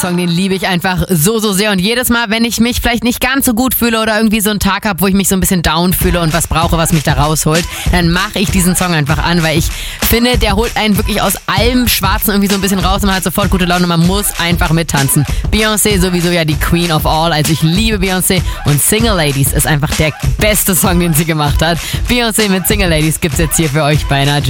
Song, den liebe ich einfach so sehr und jedes Mal, wenn ich mich vielleicht nicht ganz so gut fühle oder irgendwie so einen Tag habe, wo ich mich so ein bisschen down fühle und was brauche, was mich da rausholt, dann mache ich diesen Song einfach an, weil ich finde, der holt einen wirklich aus allem Schwarzen irgendwie so ein bisschen raus und man hat sofort gute Laune und man muss einfach mittanzen. Beyoncé sowieso ja die Queen of All, also ich liebe Beyoncé und Single Ladies ist einfach der beste Song, den sie gemacht hat. Beyoncé mit Single Ladies gibt's jetzt hier für euch bei Energy.